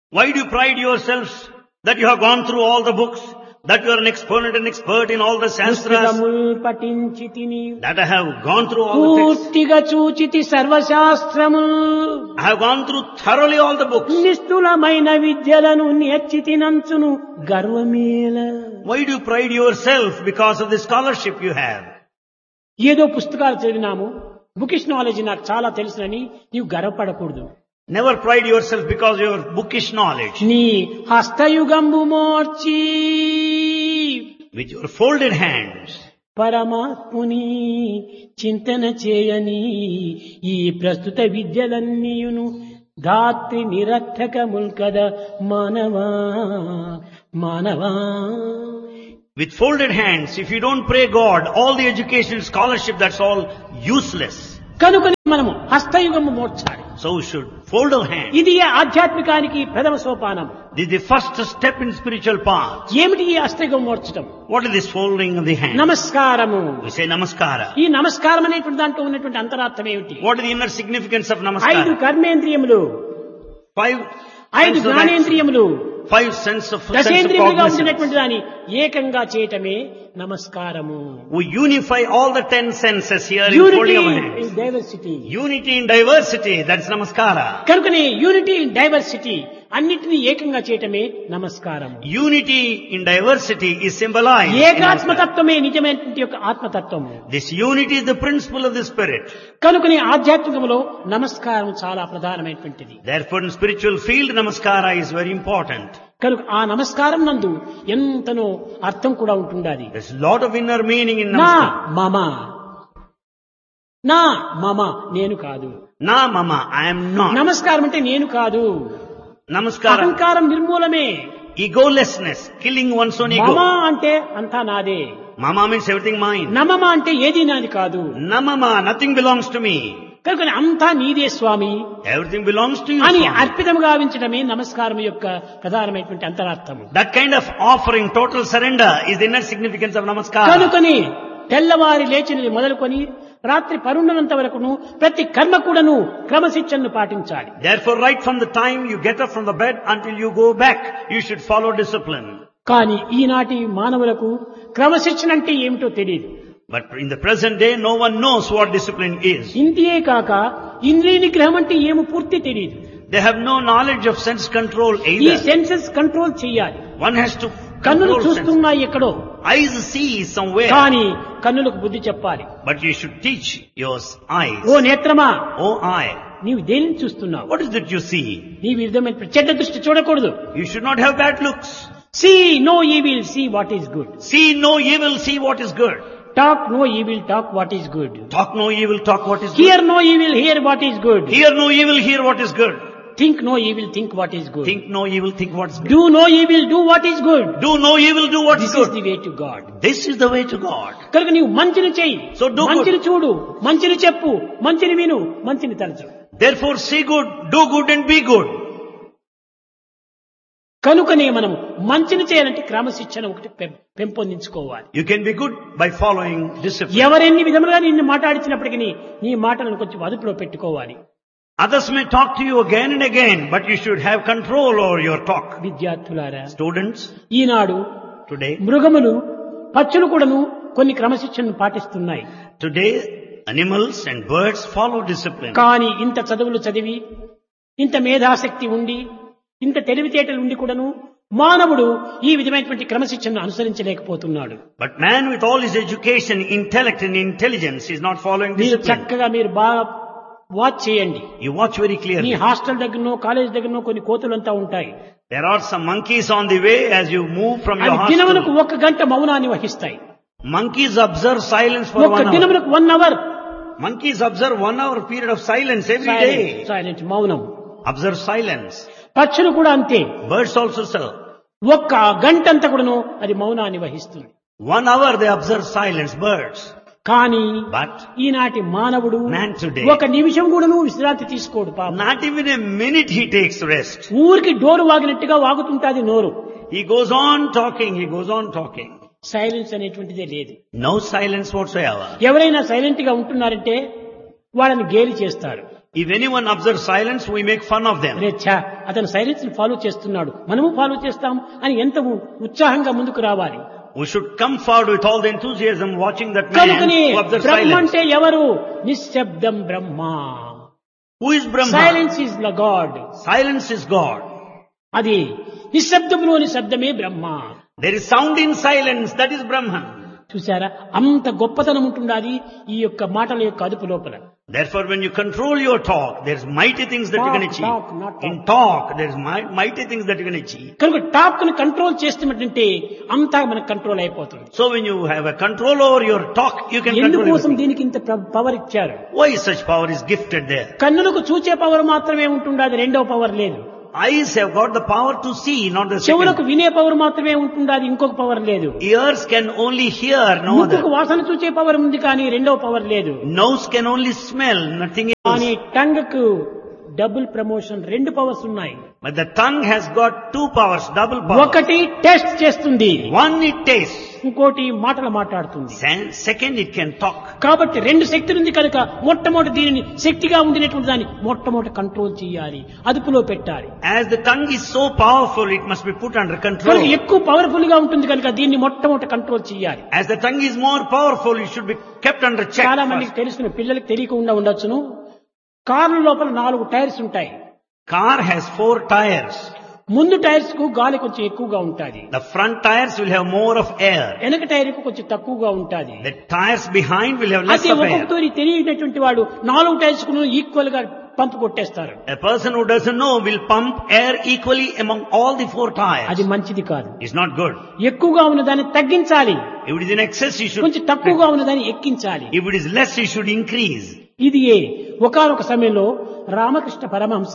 Why do you pride yourselves that you have gone through all the books, that you are an exponent and expert in all the Shastras, పుస్తకముల్ పఠించితిని that I have gone through all the texts, పూర్తిగా చూచితి సర్వశాస్త్రముల్ I have gone through thoroughly all the books. నిస్తులమైన విద్యలను నేర్చితినంచును గర్వమేల. Why do you pride yourself because of the scholarship you have? ఏదో పుస్తకాలు చదివినాము, bookish knowledge నాకు చాలా తెలుసునని నీవు గర్వపడకూడదు. Never pride yourself because of your bookish knowledge. నీ హస్తయుగంబు మోర్చి With your folded hands, పరమాత్ముని చింతన చేయని ఈ ప్రస్తుత విద్యలన్నీయును ధాత్రి నిరర్థకముల్ కదా మానవా మానవా. with folded hands, if you don't pray God, all the education, scholarship, that's all useless. కనుక మనము హస్తయుగము మోర్చాలి. So we should fold our hands. ఇది ఆధ్యాత్మికానికి ప్రథమ సోపానం. This is the first step in spiritual path. ఏమిటి ఈ హస్తయుగం మోర్చడం? What is this folding of the hands? నమస్కారము. We say namaskara. ఈ నమస్కారం అనేటువంటి దాంట్లో ఉన్నటువంటి అంతరార్థం ఏమిటి? What is the inner significance of 5 namaskara? కర్మేంద్రియములు, 5 5 జ్ఞానేంద్రియములు, 5 sense of దశేంద్రియములుగా cognizance. ఉండినటువంటి దాన్ని ఏకంగా చేయటమే నమస్కారము. We unify all the 10 senses here in folding unity our in hands. Diversity. Unity in diversity, that's namaskara. కనుకనే యూనిటీ ఇన్ డైవర్సిటీ అన్నిటినీ ఏకంగా చేయటమే నమస్కారం. Unity in diversity is symbolized in namaskara. ఏకాత్మతత్వమే నిజమైనటువంటి యొక్క ఆత్మతత్వము. This unity is the principle of the spirit. కనుకనే ఆధ్యాత్మికములో నమస్కారం చాలా ప్రధానమైనటువంటిది. Therefore, in spiritual field, namaskara is very important. కనుక ఆ నమస్కారం నందు ఎంతనో అర్థం కూడా ఉంటుండాలి. There's a lot of inner meaning in నా namaskara. మమ, నా మమ నేను కాదు. Na mama, I am not. నమస్కారం అంటే నేను కాదు. Namaskara, అహంకారం నిర్మూలమే. egolessness, killing one's own మమ ego. అంటే అంతా నాదే. Mama means everything mine. నమమ అంటే ఏది నాది కాదు. Na mama, nothing belongs to me. కనుక అంతా నీదే స్వామి Everything belongs to you, అని Swami. అర్పితముగా గావించడమే నమస్కారం యొక్క ప్రధానమైనటువంటి అంతరార్థము. That kind of offering, total surrender, is the inner significance of namaskara. కనుకని తెల్లవారి లేచినది మొదలుకొని రాత్రి పరుండనంత వరకును ప్రతి కర్మ కూడాను క్రమశిక్షణను పాటించాలి. Therefore, right from the time you get up from the bed until you go back, you should follow discipline. కానీ ఈనాటి మానవులకు క్రమశిక్షణ అంటే ఏమిటో తెలియదు. But in the present day, no one knows what discipline is. ఇంతియే కాక ఇంద్రియ నిగ్రహం అంటే ఏమో పూర్తి తెలియదు. They have no knowledge of sense control ఈ either. సెన్సెస్ కంట్రోల్ చేయాలి. One has to కన్నులు control sense. చూస్తున్నాయి ఎక్కడో, Eyes see somewhere, కానీ కన్నులకు బుద్ధి చెప్పాలి. but you should teach your eyes. Oh నేత్రమా, Oh eye, నీవు దేనిని చూస్తున్నావు? what is it you see? నీ విధమైన చెడ్డ దృష్టి చూడకూడదు. You should not have bad looks. See no evil, see what is good. See no evil, see what is good. Talk no evil, talk what is good. Talk no evil, talk what is good. Here no evil, here what is good. Hear no evil, hear what is good. Think no evil, think what is good. Think no evil, think what is good. Do no evil, do what is good. Do no evil, do what is this is good. The way to God. This is the way to God. కనుక నీవు మంచిని చెయ్యి, So do మంచిని good. చూడు, మంచిని చెప్పు, మంచిని విను, మంచిని తలచు. Therefore, say good, do good and be good. కనుకనే మనము మంచిని చేయాలంటే క్రమశిక్షణ ఒకటి పెంపొందించుకోవాలి. You can be good by following discipline. ఎవరెన్ని విధములుగా నిన్ను మాట్లాడించినప్పటికీ నీ మాటలను కొంచెం అదుపులో పెట్టుకోవాలి. Others may talk to you again and again, but you should have control over your talk. విద్యార్థులారా, Students, ఈనాడు today, మృగములు పక్షులు కూడాను కొన్ని క్రమశిక్షణను పాటిస్తున్నాయి. today, animals and birds follow discipline. కానీ ఇంత చదువులు చదివి, ఇంత మేధాశక్తి ఉండి, ఇంత తెలివితేటలు ఉండి కూడాను మానవుడు ఈ విధమైనటువంటి క్రమశిక్షణను అనుసరించలేకపోతున్నాడు. But man with all his education, intellect and intelligence is not following మీరు discipline. చక్కగా మీరు బాగా వాచ్ చేయండి. You watch very me clearly. Hostel దగ్గరనో college దగ్గరనో కొన్ని కోతులంతా ఉంటాయి. There are some monkeys on the way as you move from your అవి దినమునకు hostel. 1 గంట మౌనాన్ని వహిస్తాయి. Monkeys observe silence for 1 1 hour. దినమునకు 1 hour Monkeys observe 1 hour period of silence every day. Silent మౌనం. Observe silence. పక్షులు కూడా అంతే. Birds also serve. 1 గంట అంతా కూడాను అది మౌనాన్ని వహిస్తుంది. 1 hour they observe silence, birds. కానీ But ఈనాటి మానవుడు man today, 1 నిమిషం కూడాను విశ్రాంతి తీసుకోడు పాపం. not even a minute he takes rest. ఊరికి డోరు వాగినట్టుగా వాగుతుంటాది నోరు. He goes on talking, he goes on talking. Silence అనేటువంటిదే లేదు. No silence whatsoever. ఎవరైనా సైలెంట్ గా ఉంటున్నారంటే వాళ్ళని గేలి చేస్తారు. If anyone observes silence, we make fun of them. అరే ఛా, అతను సైలెన్స్ ని ఫాలో చేస్తున్నాడు, మనము ఫాలో చేస్తాం అని ఎంత ఉత్సాహంగా ముందుకు రావాలి. We should come forward with all the enthusiasm watching that man కనుకనే who observes బ్రహ్మ silence. అంటే ఎవరు? నిశ్శబ్దం బ్రహ్మ. Who is Brahma? Silence is the God. Silence is God. అది నిశ్శబ్దంలోని శబ్దమే బ్రహ్మ. There is sound in silence, that is Brahman. చూసారా, అంత గొప్పతనం ఉంటున్నది ఈ యొక్క మాటల యొక్క అదుపు లోపల. Therefore, when you control your talk, there's mighty things that you can achieve. Talk, not talk. In talk, there's mighty things that you can achieve. కనుక టాక్ ని కంట్రోల్ చేస్తున్నట్టుంటే అంతా మనకు కంట్రోల్ అయిపోతుంది. So when you have a control over your talk, you can control ఎందుకోసం everything. దీనికి ఇంత power ఇచ్చారు? Why such power is gifted there? కన్నులకు చూచే పవర్ మాత్రమే ఉంటుండది, రెండో పవర్ లేదు. Eyes have got the power to see, not the చెవులకు second. వినే పవర్ మాత్రమే ఉంటుండది, ఇంకొక పవర్ లేదు. Ears can only hear, no ముక్కుకు other. వాసన చూచే పవర్ ఉంది కానీ రెండో పవర్ లేదు. Nose can only smell, nothing కానీ else. టంగ్ కు డబుల్ ప్రమోషన్, రెండు పవర్స్ ఉన్నాయి. But the tongue has got two powers, double power. ఒకటి టేస్ట్ చేస్తుంది, One, it tastes. ఇంకోటి మాటలు మాట్లాడుతుంది. Second, it can talk. కాబట్టి రెండు శక్తులు ఉంది కనుక మొట్టమొదటి దీనిని శక్తిగా ఉండినటువంటి దాన్ని మొట్టమొదటి కంట్రోల్ చేయాలి, అదుపులో పెట్టాలి. As the tongue is so powerful, it must be put under control. కనుక ఎక్కువ పవర్ఫుల్ గా ఉంటుంది కనుక దీన్ని మొట్టమొదటి కంట్రోల్ చేయాలి. As the tongue is more powerful, it should be kept under check. చాలా మందికి first. తెలుసుకుని పిల్లలకి తెలియకుండా ఉండొచ్చును. కారు లోపల 4 టైర్స్ ఉంటాయి. Car has 4 tires. ముందు టైర్స్ కు గాలి కొంచెం ఎక్కువగా ఉంటుంది, The front tires will have more of air. వెనక టైర్ కు కొంచెం తక్కువగా ఉంటుంది. The tires behind will have less అదే of air. ఒక్కొక్కతో తెలియనటువంటి వాడు 4 టైర్స్ కు ఈక్వల్ గా పంపు కొట్టేస్తారు. A person who doesn't know will pump air equally among all the 4 tires. అది మంచిది కాదు. It's not good. ఎక్కువగా ఉన్నదాన్ని తగ్గించాలి, If it is in excess, you should. కొంచెం తక్కువగా ఉన్నదాన్ని ఎక్కించాలి. If it is less, you should increase. ఇది ఒకానొక సమయంలో రామకృష్ణ పరమహంస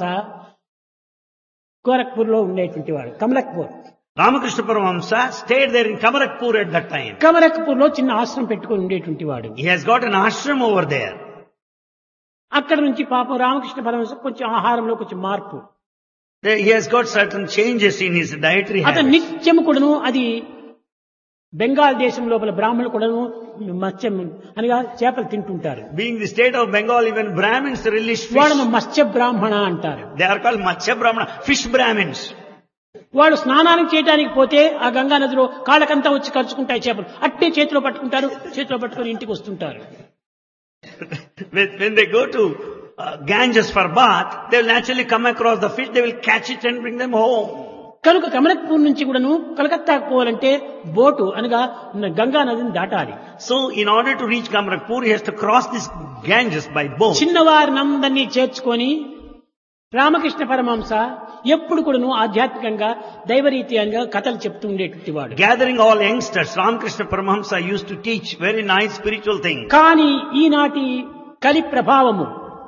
గోరఖ్పూర్ లో ఉండేటువంటి వాడు. కమలక్పూర్, Ramakrishna Paramahamsa stayed there in Kamarakpur at that time. కమలక్పూర్ లో చిన్న ఆశ్రమం పెట్టుకుని ఉండేటువంటి వాడు. He has got an ashram over there. అక్కడ నుంచి పాపం రామకృష్ణ పరమహంస కొంచెం ఆహారంలో కొంచెం మార్పు. He has got certain changes in his dietary అతను habits. నిత్యము కూడాను అది బెంగాల్ దేశం లోపల బ్రాహ్మణులు కూడాను మత్స్యం అనగా చేపలు తింటుంటారు. Being the state of Bengal, even Brahmins relish వాళ్ళను fish. మత్స్య బ్రాహ్మణ అంటారు. They are called Matsya Brahmana, fish Brahmins. వాడు స్నానానికి చేయడానికి పోతే ఆ గంగా నదిలో కాళ్ళకంతా వచ్చి ఖర్చుకుంటాయి చేపలు, అట్టే చేతిలో పట్టుకుంటారు, చేతిలో పట్టుకొని ఇంటికి వస్తుంటారు. When they go to Ganges for bath, they will naturally come across the fish, they will catch it and bring them home. కనుక కమలక్పూర్ నుంచి కూడాను కలకత్తాకు పోవాలంటే బోటు అనగా గంగా నదిని దాటాలి. So in order to reach Kamarakpur, he has to cross this Ganges by boat. చిన్నవారినందరినీ చేర్చుకొని రామకృష్ణ పరమహంస ఎప్పుడు కూడాను ఆధ్యాత్మికంగా దైవరీత్యాగా కథలు చెప్తూ ఉండేటువంటి వాడు. Gathering all youngsters, Ramakrishna Paramahamsa used to teach very nice spiritual things. కానీ ఈనాటి కలి ప్రభావము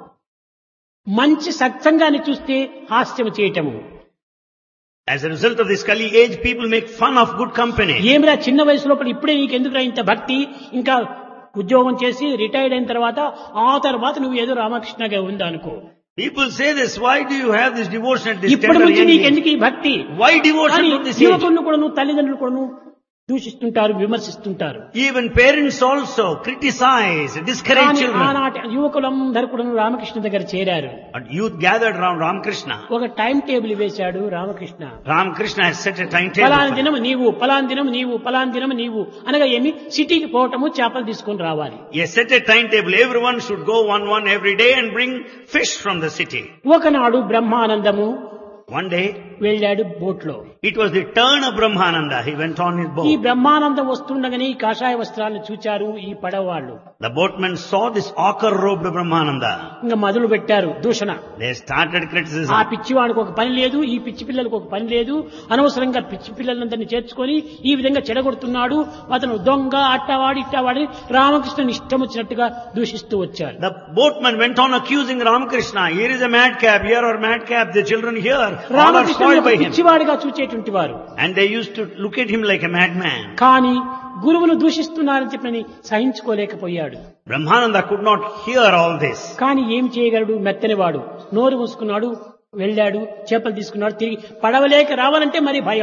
మంచి సత్సంగాన్ని చూస్తే హాస్యం చేయటము. As a result of this Kali age, people make fun of good company. ఏమిరా చిన్న వయసు లోపల ఇప్పుడే నీకు ఎందుకురా ఇంత భక్తి, ఇంకా ఉద్యోగం చేసి రిటైర్డ్ అయిన తర్వాత ఆ తర్వాత నువ్వు ఏదో రామకృష్ణగా ఉందా అనుకో. People say this, why do you have this devotion at this ఇప్పటి tender నుంచి young నీకు age? ఎందుకు ఈ భక్తి? Why devotion కానీ to this age? యువకులను కూడాను తల్లిదండ్రులు కూడాను దూషిస్తుంటారు, విమర్శిస్తుంటారు. Even parents also criticize, discourage కానీ children. ఆనాటి యువకులందరూ కూడా రామకృష్ణ దగ్గర చేరారు. And youth gathered around Ramakrishna. ఒక టైం టేబుల్ వేశాడు Ramakrishna. Ramakrishna has set a timetable. పలానా దినం నీవు, పలానా దినం నీవు, పలానా దినం నీవు అనగా ఏమి సిటీకి పోవటము, చేపలు తీసుకొని రావాలి. He has set a timetable. Everyone should go one every day and bring fish from the city. ఒకనాడు బ్రహ్మానందము One day, వెళ్ళాడు బోట్ లో. it was the turn of Brahmananda. He went on his ఈ boat. బ్రహ్మానందం వస్తుండగానే ఈ కాషాయ వస్త్రాలను చూచారు ఈ పడవ వాళ్ళు. The boatmen saw this ochre-robed Brahmananda. ఇంకా మొదలు పెట్టారు దూషణ. They started ఆ criticism. పిచ్చివాడికి ఒక పని లేదు, ఈ పిచ్చి పిల్లలకు ఒక పని లేదు, అనవసరంగా పిచ్చి పిల్లలందరినీ చేర్చుకొని ఈ విధంగా చెడగొడుతున్నాడు, అతను దొంగ, అట్టవాడి ఇట్టవాడి రామకృష్ణని ఇష్టం వచ్చినట్టుగా దూషిస్తూ వచ్చారు. The boatmen went on accusing Ramakrishna. Here is a madcap, here are madcap, the children here. All are రామకృష్ణుని spoiled ఒక by him. పిచ్చివాడిగా చూచేటువంటి వారు. And they used to look at him like a madman. కానీ గురువును దూషిస్తున్నారని చెప్పని సహించుకోలేకపోయాడు. Brahmananda could not hear all this. కానీ ఏం చేయగలడు, మెత్తనివాడు. నోరు మూసుకున్నాడు, వెళ్ళాడు, చేపలు తీసుకున్నాడు, తిరిగి పడవలేక రావాలంటే మరి భయం.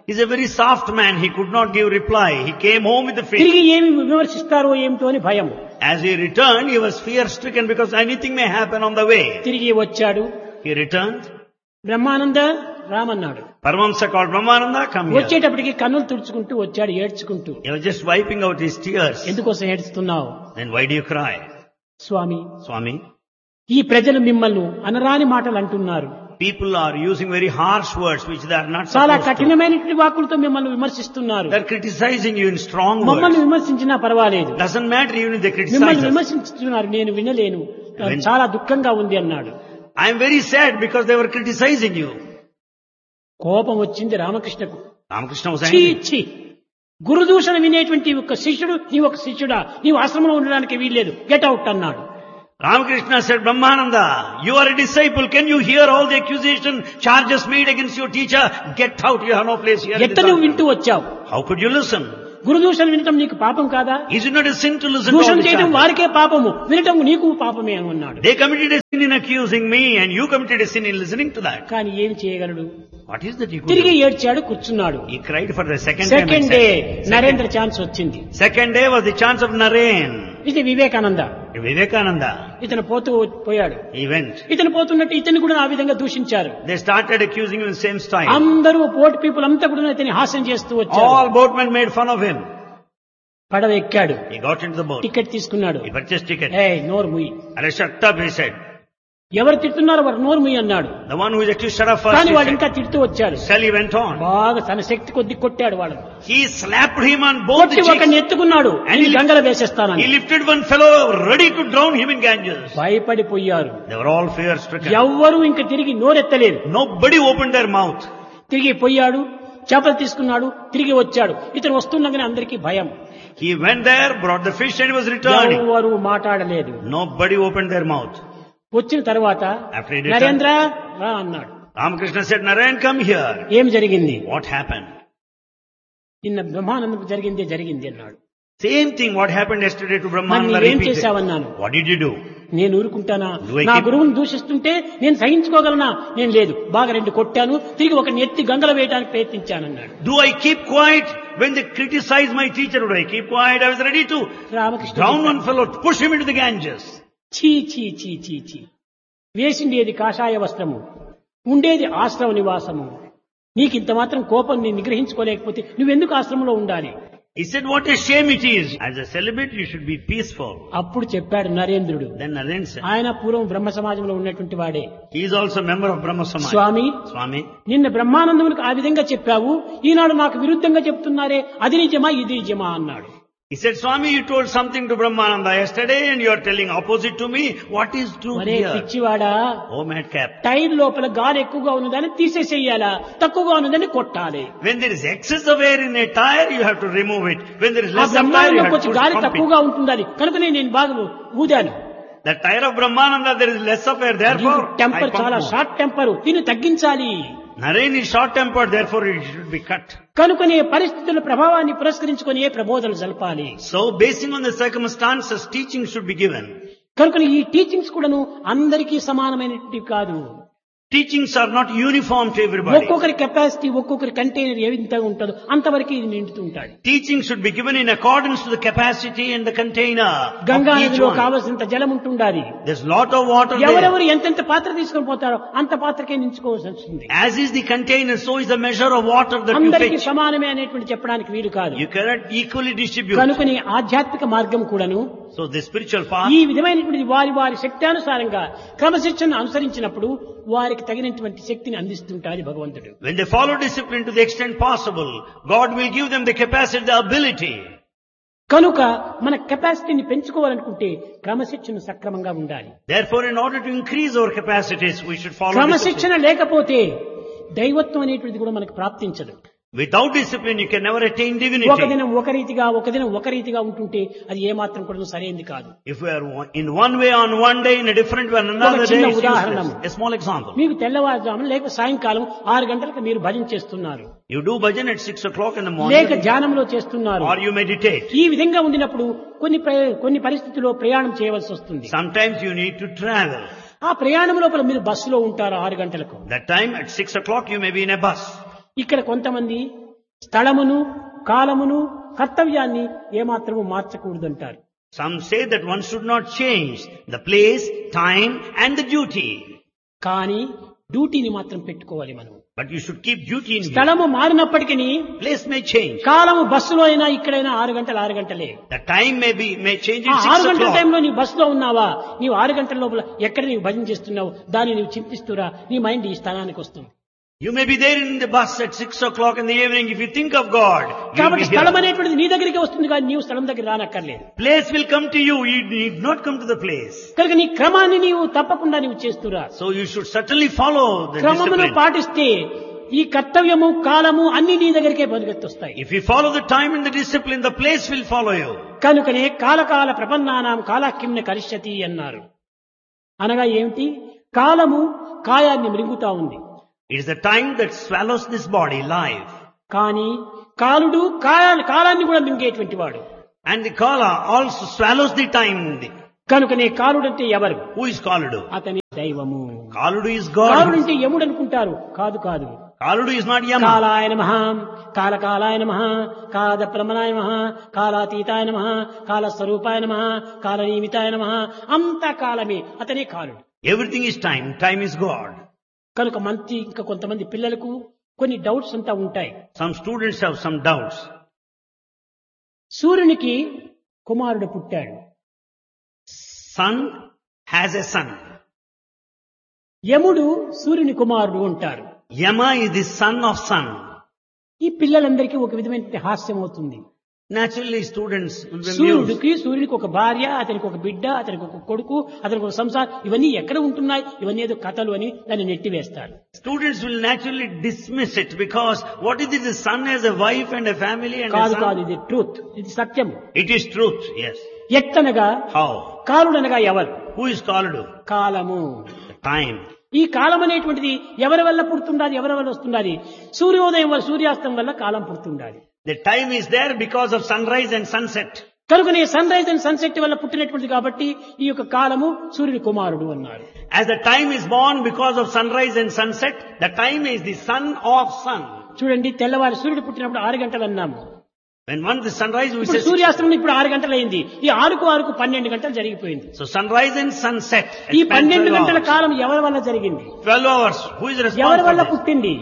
He's a very soft man. He could not give reply. He came home with the fish. తిరిగి ఏమి విమర్శిస్తారో ఏమిటో అని భయం. As he returned, he was fear-stricken because anything may happen on the way. తిరిగి వచ్చాడు. He returned. Brahmananda రామన్నాడు. Paramahamsa called Brahmananda, come here. వచ్చేటప్పటికి కన్నులు తుడుచుకుంటూ వచ్చాడు ఏడ్చుకుంటూ. He was just wiping out his tears. ఎందుకోసం ఏడుస్తున్నావు? Then why do you cry? Swamy, Swami, ఈ ప్రజలు మిమ్మల్ని అనరాని మాటలు అంటున్నారు. people are using very harsh words which they are not చాలా supposed to. కఠినమైనటువంటి వాక్కులతో మిమ్మల్ని విమర్శిస్తున్నారు. They're criticizing you in strong మమ్మల్ని words. విమర్శించినా పర్వాలేదు. Doesn't matter even if they మిమ్మల్ని criticize us. విమర్శిస్తున్నారు, నేను వినలేను, చాలా దుఃఖంగా ఉంది అన్నాడు. I am very sad because they were criticizing you. కోపం వచ్చింది రామకృష్ణకు. Ramakrishna was ఛీ angry. ఛీ, గురుదూషణ వినేటువంటి ఒక శిష్యుడు నీ ఒక శిష్యుడా, నీవు ఆశ్రమంలో ఉండడానికి వీల్లేదు, గెట్ అవుట్ అన్నాడు. Ramakrishna said, Brahmananda, you are a disciple. Can you hear all the accusation, charges made against your teacher? Get out. You have no place here. in ఎట్ట this నువ్వు ashram." వింటూ వచ్చావు? How could you listen? గురుదూషణ వినటం నీకు పాపం కాదా? Is it not a sin to listen to all దూషణ the చేయడం charges? వారికే పాపము, వినటం నీకు పాపమే అని అన్నాడు. They committed a sin in accusing me and you committed a sin in listening to that. కానీ ఏమి చేయగలడు? What is that you could తిరిగి do? ఏడ్చాడు, కూర్చున్నాడు. He cried for the second time. Second day Narendra chance వచ్చింది. Second day was the chance of Naren. ఇది Vivekananda. Vivekananda. ఇతను పోయాడు. He went. ఇతను పోతున్నట్టు ఇతన్ని కూడా ఆ విధంగా దూషించారు. They started accusing him in the same style. అందరూ పోర్ట్ పీపుల్ అంతా కూడా ఇతన్ని హాస్యం చేస్తూ వచ్చారు. All boatmen made fun of him. పడవ ఎక్కాడు. He got into the boat. Ticket తీసుకున్నాడు. He purchased ticket. ఏయ్ నోరు ముయ్యి. Arey, shut up, he said. ఎవరు తిడుతున్నారో వారు నోరు ముయ్యి అన్నాడు. The one who is accused shut up first. కానీ he వాడు said. ఇంకా తిడుతూ వచ్చాడు. Still he went on. బాగా తన శక్తి కొద్ది కొట్టాడు వాడు. He slapped him on both the కొట్టి ఒకరిని cheeks. ఎత్తుకున్నాడు, And he గంగల He వేసేస్తానని. lifted one fellow ready to drown him in Ganges. భయపడిపోయారు. They were all fear-stricken. ఎవ్వరూ ఇంక తిరిగి నోరెత్తలేదు. Nobody opened their mouth. తిరిగి పోయాడు, చేపలు తీసుకున్నాడు, తిరిగి వచ్చాడు. ఇతను వస్తుండగానే అందరికీ భయం. He went there, brought the fish and he was returning. ఎవరు మాట్లాడలేదు. Nobody opened their mouth. వచ్చిన తర్వాత After he returned, నరేంద్ర రా అన్నాడు. Ramakrishna said, Narayan, come here. ఏం జరిగింది? What happened? నిన్న బ్రహ్మానందం జరిగింది అన్నాడు. Same thing what happened yesterday to మరి Brahmananda నీవేం repeated. చేశావన్నాను. What did you do? నేను ఊరుకుంటానా? Do I నా keep- గురువుని దూషిస్తుంటే నేను సహించుకోగలనా? నేను లేదు, బాగా 2 కొట్టాను, తిరిగి ఒక ఎత్తి గంగల వేయడానికి ప్రయత్నించానన్నాడు. Do I keep quiet when they criticize my teacher? Do I keep quiet? I was ready to Ramakrishna drown one fellow, push him into the Ganges. చీ చీ చీ చీ చీ, వేసిండేది కాషాయ వస్త్రము, ఉండేది ఆశ్రమ నివాసము. నీకు ఇంత మాత్రం కోపం నేను నిగ్రహించుకోలేకపోతే నువ్వెందుకు ఆశ్రమంలో ఉండాలి? He said, what a shame it is. As a celibate, you should be peaceful. అప్పుడు చెప్పాడు నరేంద్రుడు. Then Naren said, ఆయన పూర్వం బ్రహ్మ సమాజంలో ఉన్నటువంటి వాడే. he is also a member of Brahma Samaj. Swamy, Swami, నిన్న బ్రహ్మానందములకు ఆ విధంగా చెప్పావు, ఈనాడు నాకు విరుద్ధంగా చెప్తున్నారే, అది నిజమా ఇది నిజమా అన్నాడు. he said, Swami, you told something to Brahmananda yesterday and you are telling opposite to me. What is true మరే here? పిచ్చివాడా, Oh madcap. టైర్ లోపల గాలి ఎక్కువగా ఉన్నదాన్ని తీసేసేయాలా, తక్కువగా ఉన్నదాన్ని కొట్టాలి. When there is excess of air in a tire, you have to remove it. When there is ఆ less of tire, you బ్రహ్మాండంలో have to కొంచెం గాలి pump it. తక్కువగా ఉంటుండాలి కనుకనే నేను బాగా ఊదాను. The tire of Brahmananda, there is less of air. Therefore, I temper pump చాలా more. షార్ట్ టెంపర్, దీన్ని తగ్గించాలి. Naren is short-tempered, therefore it should be cut. కనుకనే పరిస్థితుల ప్రభావాన్ని పురస్కరించుకొని ఏ ప్రబోధనలు జరపాలి. So, basing on the circumstances, teaching should be given. కనుకనే ఈ టీచింగ్స్ కూడాను అందరికీ సమానమైనటువంటి కాదు. Teachings are not uniform to everybody. ఒక్కొక్కరి కెపాసిటీ, ఒక్కొక్కరి కంటైనర్ ఎంత ఉంటుందో అంతవరకు ఇది నిండుతూ ఉంటాడు. Teaching should be given in accordance to the capacity and the container of Ganga each నదిలో one. కావలసినంత జలం ఉంటుండాలి. There's lot of water there. ఎవరెవరు ఎంతెంత పాత్ర తీసుకొని పోతారో అంత పాత్రకే నించుకోవాల్సి వస్తుంది. As is the container, so is the measure of water that you అందరికీ fetch. సమానమే అనేటువంటి చెప్పడానికి వీలు కాదు. You cannot equally distribute. కనుకని ఆధ్యాత్మిక మార్గం కూడాను So the spiritual path, ఈ విధమైనటువంటి వారి శక్తానుసారంగా క్రమశిక్షణను అనుసరించినప్పుడు వారికి తగినటువంటి శక్తిని అందిస్తుంటాడు భగవంతుడు. when they follow discipline to the extent possible, God will give them the capacity, the ability. కనుక మన కెపాసిటీని పెంచుకోవాలనుకుంటే క్రమశిక్షణ సక్రమంగా ఉండాలి. Therefore, in order to increase our capacities, we should follow క్రమశిక్షణ discipline. లేకపోతే దైవత్వం అనేటువంటిది కూడా మనకు ప్రాప్తించదు. Without discipline, you can never attain ఒక divinity. దినం ఒక రీతిగా ఉంటుంటే అది ఏమాత్రం కూడా సరైనది కాదు. If we are in one way on one day, in a different way on another day, చిన్న it's ఉదాహరణ. useless. A small example. మీకు తెల్లవారుజామున లేక సాయంకాలం 6 గంటలకు మీరు భజన చేస్తున్నారు, You do bhajan at 6 o'clock in the లేక morning, ధ్యానంలో చేస్తున్నారు. or you meditate. ఈ విధంగా ఉండినప్పుడు కొన్ని పరిస్థితుల్లో ప్రయాణం చేయవలసి వస్తుంది. Sometimes you need to travel. ఆ ప్రయాణం లోపల మీరు బస్సులో ఉంటారు 6 గంటలకు. That time at 6 o'clock you may be in a bus. ఇక్కడ కొంతమంది స్థలమును కాలమును కర్తవ్యాన్ని ఏమాత్రము మార్చకూడదంటారు. Some say that one should not change the place, time and the duty. కానీ డ్యూటీని మాత్రం పెట్టుకోవాలి మనం. But you should keep duty in view. స్థలము మారినప్పటికీ Place may change. కాలము బస్సులో అయినా ఇక్కడైనా 6 గంటలు 6 గంటలే. The time may change ఆ in 6 6 గంటల o'clock. టైంలో నీ బస్సులో ఉన్నావా, నీవు 6 గంటల లోపల ఎక్కడ నీవు భజన చేస్తున్నావు దాన్ని నీవు చింతిస్తురా, నీ మైండ్ ఈ స్థానానికి వస్తుంది. You may be there in the bus at 6 o'clock in the evening. If you think of God, you will కాబట్టి be స్థలం here. అనేటువంటిది నీ దగ్గరికి వస్తుంది కానీ నీవు స్థలం దగ్గర రానక్కర్లేదు. Place will come to you. You need not come to the place. కనుక నీ క్రమాన్ని నీవు తప్పకుండా నీవు చేస్తురా. So you should certainly follow the క్రమమును discipline. పాటిస్తే ఈ కర్తవ్యము కాలము అన్ని నీ దగ్గరికే పరిగెత్తొస్తాయి. If you follow the time and the discipline, the place will follow you. కనుకనే కాలకాల ప్రపన్నానాం కాలాకిమ్న కరిష్యతి అన్నారు. అనగా ఏమిటి? కాలము కాయాన్ని మృంగుతా ఉంది. It is the time that swallows this body, life. కానీ కాలుడు కాలాన్ని కూడా మింగేటువంటి వాడు. And the Kala also swallows the time. కనుకనే కాలుడంటే ఎవరు? Who is Kaludu? అతని దైవము. Kaludu is God. కాలుడంటే యముడు అనుకుంటారు. కాదు కాదు. Kaludu is not Yama. కాలాయ నమః, కాలకాలాయ నమః, కాల బ్రహ్మణాయ నమః, కాలాతీతాయ నమః, కాల స్వరూపాయ నమః, కాల నియమితాయ నమః. అంత కాలమే, అతనే కాలుడు. Everything is time. Time is God. కనుక మంచి ఇంకా కొంతమంది పిల్లలకు కొన్ని డౌట్స్ అంతా ఉంటాయి. Some students have some doubts. సూర్యునికి కుమారుడు పుట్టాడు. Sun has a son. యముడు సూర్యుని కుమారుడు అంటారు. Yama is the son of sun. ఈ పిల్లలందరికీ ఒక విధమైన హాస్యం అవుతుంది. Naturally, students will be amused. సూర్యునికి ఒక భార్య, అతనికి ఒక బిడ్డ, అతనికి ఒక కొడుకు, అతనికి ఒక సంసారం, ఇవన్నీ ఎక్కడ ఉంటున్నాయి, ఇవన్నీ ఏదో కథలు అని దాన్ని నెట్టివేస్తారు. Students will naturally dismiss it because what is it? The son has a wife and a family and a కాదు son. కాదు, ఇది ట్రూత్, ఇది సత్యం. It is truth, yes. ఎత్తనగా How? కాలుడనగా ఎవరు? Who is Kaludu? కాలము. Time. ఈ కాలం అనేటువంటిది ఎవరి వల్ల పుడుతుండాలి, ఎవరి వల్ల వస్తుండాలి? సూర్యోదయం వల్ల, సూర్యాస్తం వల్ల కాలం పుడుతుండాలి. The time is there because of sunrise and sunset. కనుకనే సన్ రైజ్ అండ్ సన్సెట్ వల్ల పుట్టినటువంటిది కాబట్టి ఈ యొక్క కాలము సూర్యుని కుమారుడు అన్నారు. As the time is born because of sunrise and sunset, the time is the son of sun. చూడండి, తెల్లవారి సూర్యుడు పుట్టినప్పుడు 6 గంటలు అన్నాము. When once the sunrise, we ఇప్పుడు say సూర్యాస్తమం ఇప్పుడు 6 గంటలు అయింది. ఈ 6కు 12 గంటలు జరిగిపోయింది. so sunrise and sunset. ఈ spans 12 12 గంటల hours. కాలం ఎవరి వల్ల జరిగింది? 12 hours. Who is ఎవరి responsible వల్ల for this? పుట్టింది?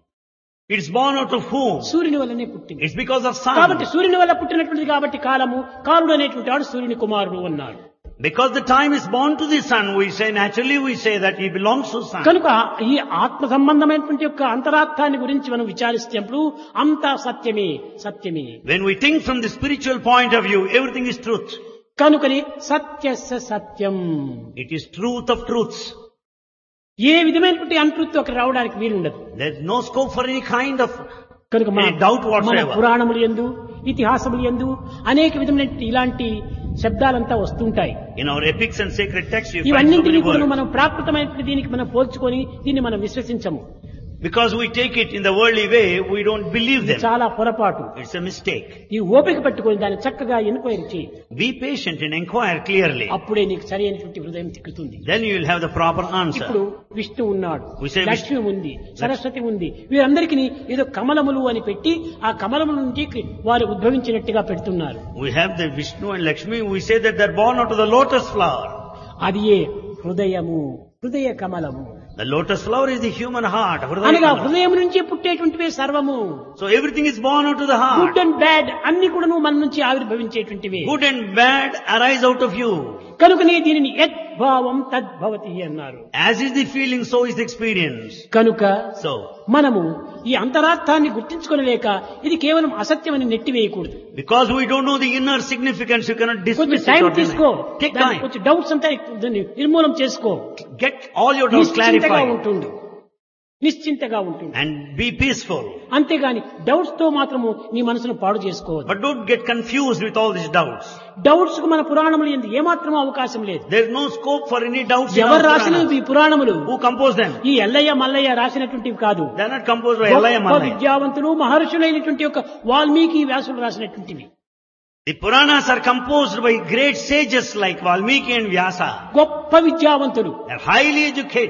It's born out of whom? సూర్యుని వల్లనే పుట్టింది. It's because of sun. కాబట్టి సూర్యుని వల్ల పుట్టినటువంటిది కాబట్టి కాలము, కాలుడు అనేటువంటి వాడు సూర్యుని కుమారుడు అన్నారు. Because the time is born to the sun, we say, naturally we say that he belongs to sun. కనుక ఈ ఆత్మ సంబంధమైనటువంటి యొక్క అంతరార్థాన్ని గురించి మనం విచారిస్తున్నప్పుడు అంతా సత్యమే, సత్యమే. When we think from the spiritual point of view, everything is truth. కనుకని సత్యస్య సత్యం. It is truth of truths. ఏ విధమైనటువంటి అంతృత్వం అక్కడ రావడానికి వీలుండదు. There's no scope for any kind of కనుక any doubt మన whatsoever. పురాణములు యందు, ఇతిహాసములు యందు అనేక విధమైన ఇలాంటి శబ్దాలంతా వస్తుంటాయి. In our epics and sacred texts, you find so ఇవన్నింటినీ many కూడా words. మనం ప్రాకృతమైనటువంటి దీనికి మనం పోల్చుకొని దీన్ని మనం విశ్వసించము. Because we take it in the worldly way, we don't believe them. చాలా పొరపాటు. It's a mistake. ఈ ఓపిక పట్టుకొని దాన్ని చక్కగా ఎంక్వైరీ చేయి. Be patient and inquire clearly. అప్పుడే నీకు సరైనటువంటి హృదయం తిక్కుతుంది. Then you will have the proper answer. ఇప్పుడు విష్ణు ఉన్నాడు, We say లక్ష్మి ఉంది, సరస్వతి ఉంది. వీరందరికీ ఏదో కమలములు అని పెట్టి ఆ కమలముల నుంచి వారు ఉద్భవించినట్టుగా పెడుతున్నారు. We have the Vishnu and Lakshmi. We say that they're born out of the lotus flower. అది ఏ హృదయము, హృదయ కమలము. The lotus flower is the human heart. అనగా హృదయం నుంచి పుట్టేటువంటివే సర్వము. So everything is born out of the heart. Good and bad అన్ని కూడా మన నుంచి ఆవిర్భవించేటువంటివే. Good and bad arise out of you. కనుకనే దీనిని యద్భావం తద్భవతి అన్నారు. As is the feeling, so is the experience. కనుక So, మనము ఈ అంతరార్థాన్ని గుర్తించుకోలేక ఇది కేవలం అసత్యమని నెట్టివేయకూడదు. because we don't know the inner significance, you cannot కొంచెం dismiss it. Time or deny. తీసుకో, Take దానికి time. కొంచెం డౌట్స్ అంతా దాన్ని నిర్మూలం చేసుకో. Get all your doubts నిశ్చింతగా clarified. ఉంటుండు, నిశ్చింతగా ఉంటుంది. And be peaceful. అంతేగాని డౌట్స్ తో మాత్రము నీ మనసును పాడు చేసుకోవద్దు. But don't get confused with all these doubts. Doubts కు మన పురాణములు ఎందు ఏమాత్రం అవకాశం లేదు. There is no scope for any doubts in ఎవరు our రాసినవి Puranas. ఈ పురాణములు? Who composed them? ఈ ఎల్లయ్య మల్లయ్య రాసినటువంటివి కాదు. They are not composed by Ellaya గొప్ప Mallaya. విద్యావంతులు మహర్షులైనటువంటి యొక్క Valmiki వ్యాసులు రాసినటువంటివి. The Puranas are composed by great sages like Valmiki and Vyasa. గొప్ప విద్యావంతులు. They are highly educated.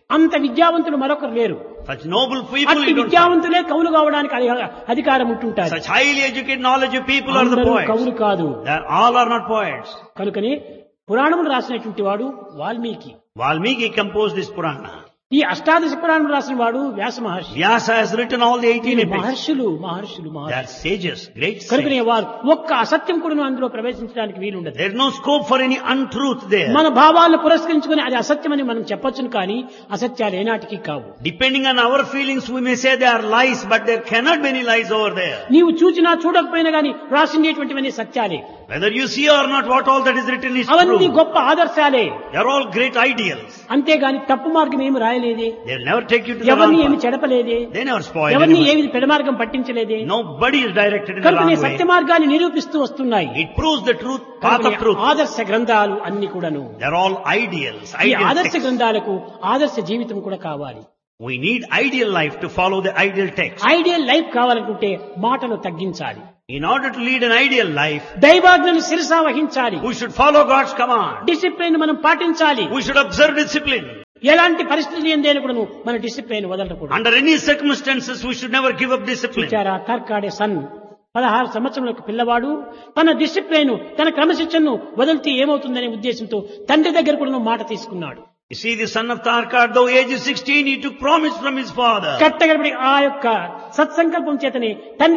అంత విద్యావంతులు మరొకరు లేరు. Such noble people అట్టి you don't find. విద్యావంతులే కవులు కావడానికి అధికారం ఉంటుంటారు. Such highly educated, knowledgeable people are the అందరూ poets. కవులు కాదు. All are not poets. కనుకనే పురాణములు రాసినటువంటి వాడు Valmiki. Valmiki composed this Purana. ఈ అష్టాదశ పురాణం రాసిన వాడు వ్యాస మహర్షి. Vyasa has written all the 18 epics. మహర్షులు They are sages, great కనుకనే sages. వారు ఒక్క అసత్యం కూడా అందులో ప్రవేశించడానికి వీలుండదు. There is no scope for any untruth there. మన భావాలను పురస్కరించుకుని అది అసత్యమని మనం చెప్పొచ్చును కానీ అసత్యాలు ఏనాటికి కావు. Depending on our feelings, we may say they are lies, but there cannot be any lies over there. నీవు చూచినా చూడకపోయినా గాని రాసిండేటువంటివన్నీ సత్యాలే. Whether you see or not, what all that is written is అవన్నీ true. గొప్ప ఆదర్శాలే. They are all great ideals. అంతేగాని తప్పు మార్గం ఏమి రాయలేదే, They will never take you to the ఎవరిని wrong ఏమి path. చెడపలేదే, They never spoil ఎవరిని anyone. ఏమి పెడమార్గం పట్టించలేదే. Nobody is directed in the కనుకనే wrong సత్య way. మార్గాన్ని నిరూపిస్తూ వస్తున్నాయి. It proves the truth, path of కనుకనే truth. ఆదర్శ గ్రంథాలు అన్ని కూడాను. They are all ideals. ఈ Ideal ఆదర్శ texts. గ్రంథాలకు ఆదర్శ జీవితం కూడా కావాలి. We need ideal life to follow the ideal text. Ideal life కావాలనుకుంటే మాటలు తగ్గించాలి. In order to lead an ideal life, దైవాజ్ఞను శిరసా వహించాలి. we should follow God's command. Discipline మనం పాటించాలి. We should observe discipline. ఎలాంటి పరిస్థితులు ఏందేని కూడా మన డిసిప్లిన్ వదలకూడదు. Under any circumstances, we should never give up discipline. చూచారా తర్కాడే సన్ 16 సంవత్సరముల పిల్లవాడు తన డిసిప్లిన్ తన క్రమశిక్షణను వదిలితే ఏమవుతుందనే ఉద్దేశంతో తండ్రి దగ్గర కూడా మాట తీసుకున్నాడు. You see, the son of Tarkar, though age is 16, he took promise from his father. కట్టగడబడి ఆ యొక్క సత్సంకల్పం చేతనే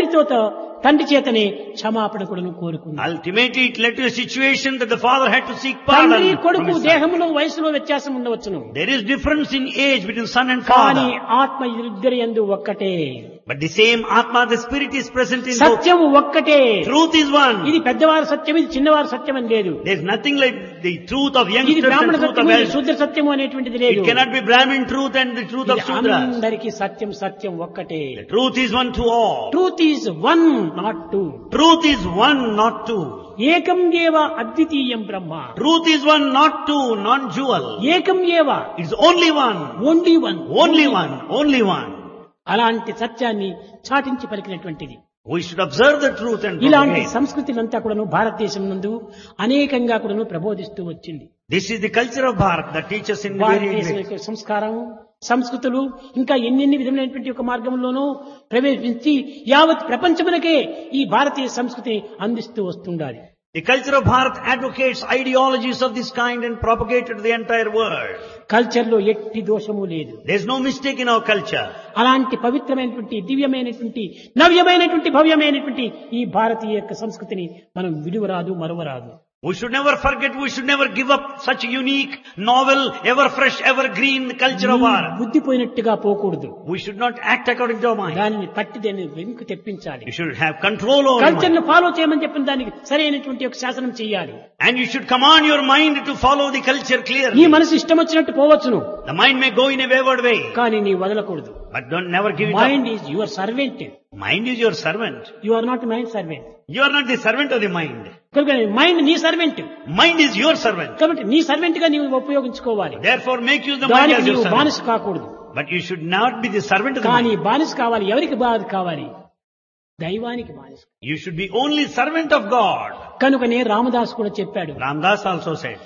తండ్రి చేతనే క్షమాపణ కూడా కోరుకున్నాడు. Ultimately, it led to a situation that the father had to seek తండ్రి pardon from కొడుకు his son. దేహములో వయసులో వ్యత్యాసం ఉండవచ్చును, There is difference in age between son and కానీ father. ఆత్మ ఇద్దరి యందు ఒక్కటే. But the same Atma, the spirit is present in both. సత్యము ఒక్కటే. Truth is one. ఇది పెద్దవారి సత్యం, ఇది చిన్నవారి సత్యం అని లేదు. There is nothing like the truth of ఇది youngsters and బ్రాహ్మణ truth of సత్యము, ఇది elders. శూద్ర సత్యము అనేటువంటిది లేదు. It cannot be Brahmin truth and the truth of ఇది Sudras. అందరికీ సత్యం ఒక్కటే. The truth is one to all. Truth is one not two. Truth is one, not two. ఏకం ఏవ అద్వితీయం బ్రహ్మ. Truth is one, not two, non-dual. ఏకం ఏవ, It's only one. Only one. Only one. Only one. అలాంటి సత్యాన్ని చాటించి పలికినటువంటిది. We should observe the truth and ఇలాంటి propagate. సంస్కృతినంతా కూడాను భారతదేశం నందు అనేకంగా కూడాను ప్రబోధిస్తూ వచ్చింది. This is the culture of Bharat that teaches in various భారతదేశం ways. యొక్క సంస్కారం, సంస్కృతులు ఇంకా ఎన్నెన్ని విధమైనటువంటి ఒక మార్గంలోనూ ప్రవేశించి యావత్ ప్రపంచమునకే ఈ భారతీయ సంస్కృతిని అందిస్తూ వస్తుండాలి. The culture of Bharat advocates ideologies of this kind and propagated to the entire world. Culture లో ఎట్టి దోషము లేదు. There is no mistake in our culture. అలాంటి పవిత్రమైనటువంటి దివ్యమైనటువంటి నవ్యమైనటువంటి భవ్యమైనటువంటి ఈ భారతీయ యొక్క సంస్కృతిని మనం విడువరాదు, మరువరాదు. We should never forget, we should never give up such a unique, novel, ever fresh, ever green culture of Bharat. బుద్ధిపోయినట్టుగా పోకూడదు. We should not act according to our mind. దానిని పట్టి దాన్ని వెనుక తెప్పించాలి. You should have control over your culture mind. ను follow చేయమని చెప్పిన దానికి సరైనటువంటి ఒక శాసనం చేయాలి. And you should command your mind to follow the culture నీ clearly. మనసు ఇష్టం వచ్చినట్టు పోవచ్చును, The mind may go in a wayward way, కానీ నీ వదలకూడదు. but don't never give it up. Mind is your servant. Mind is your servant. You are not mind servant. You are not the servant of the mind. కనుక mind నీ servant. Mind is your servant. కాబట్టి నీ servant గా నీవు ఉపయోగించుకోవాలి. Therefore make use the mind దానికి as your నీవు servant. బానిస కాకూడదు. But you should not be the servant of the కానీ mind. బానిస కావాలి. ఎవరికి బానిస కావాలి? దైవానికి బానిస. You should be only servant of God. కనుకనే రామదాస్ కూడా చెప్పాడు, Ramdas also said,